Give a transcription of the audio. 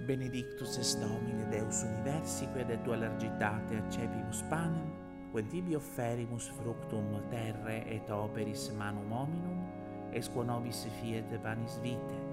benedictus est Domine Deus universi, quod et tua largitate accepimus panem, quod tibi offerimus fructum terrae et operis manum hominum, es quo nobis fiet panis vitae.